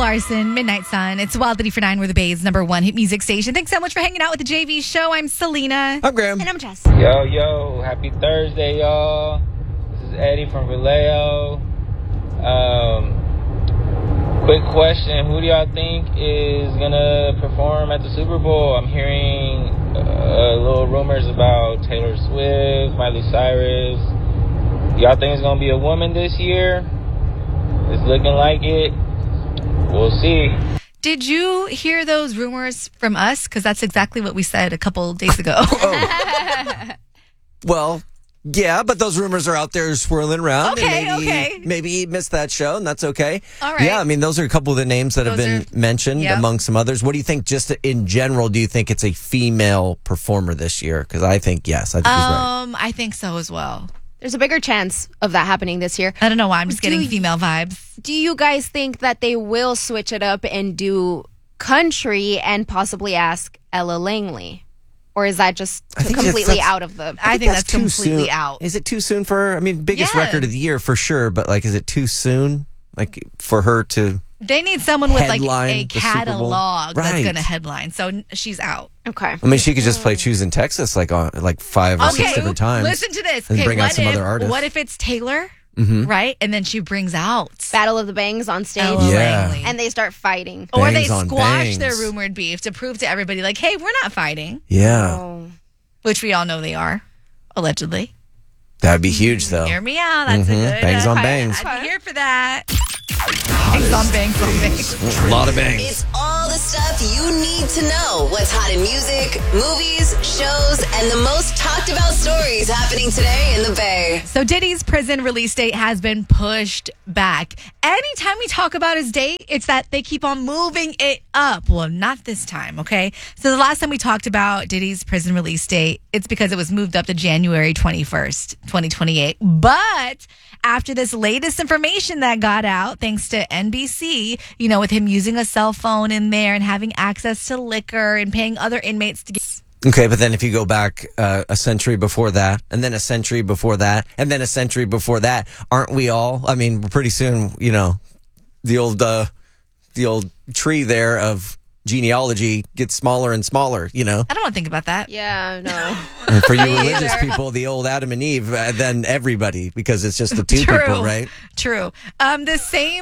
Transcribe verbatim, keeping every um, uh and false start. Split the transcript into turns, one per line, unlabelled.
Larson, Midnight Sun. It's Wild thirty for nine. We're the Bay's number one hit music station. Thanks so much for hanging out with the J V Show. I'm Selena.
I'm Graham.
And I'm Jess.
Yo, yo, happy Thursday, y'all. This is Eddie from Vallejo. Um, quick question. Who do y'all think is going to perform at the Super Bowl? I'm hearing uh, little rumors about Taylor Swift, Miley Cyrus. Y'all think it's going to be a woman this year? It's looking like it. We'll see.
Did you hear those rumors from us? Because that's exactly what we said a couple days ago.
Oh. Well, yeah, but those rumors are out there swirling around.
Okay,
and maybe,
okay.
Maybe he missed that show, and that's okay.
All right.
Yeah, I mean, those are a couple of the names that
Those
have been
are-
mentioned
yep.
among some others. What do you think, just in general, do you think it's a female performer this year? Because I think, yes, I think he's right.
Um, I think so as well.
There's a bigger chance of that happening this year.
I don't know why. I'm just
Do
getting
you-
female vibes.
Do you guys think that they will switch it up and do country and possibly ask Ella Langley? Or is that just
I think
completely
that's-
out of the...
I think that's
too
completely
soon.
out.
Is it too soon for her? I mean, biggest
Yeah.
record of the year for sure, but like, is it too soon? Like, for her to...
They need someone with like
Headline
a
the Super Bowl.
catalog that's
Right.
going to headline. So n- she's out.
Okay.
I mean, she could just play Choosing Texas like on like five or six
Okay,
different times.
listen to this.
And
Okay,
bring out
what
some
if,
other artists.
What if it's Taylor,
Mhm.
right? And then she brings out
Battle of the Bangs on stage.
Ella
Yeah.
Langley.
And they start fighting.
Or they
Bangs on
squash
bangs.
their rumored beef to prove to everybody, like, hey, we're not fighting,
Yeah.
Oh.
which we all know they are, allegedly.
That'd be huge, though.
Hear me out. That's
Mhm.
a good
Bangs
uh,
on
I-
bangs.
I'd be here for that. Bangs on bangs on bangs.
A lot of bangs.
It's all the stuff you need to know. What's hot in music, movies, shows, and the most talked about stories happening today in the Bay.
So Diddy's prison release date has been pushed back. Anytime we talk about his date, it's that they keep on moving it up. Well, not this time, okay? So the last time we talked about Diddy's prison release date, it's because it was moved up to January twenty-first, twenty twenty-eight. But after this latest information that got out, thanks to N B C, you know, with him using a cell phone in there and having access to liquor and paying other inmates to get...
Okay, but then if you go back uh, a century before that, and then a century before that, and then a century before that, aren't we all? I mean, pretty soon, you know, the old uh, the old tree there of genealogy gets smaller and smaller. You know,
I don't want to think about that.
Yeah, no.
and for you
Me
religious
either.
people, the old Adam and Eve, uh, then everybody, because it's just the two
True.
people, right?
True. Um, the same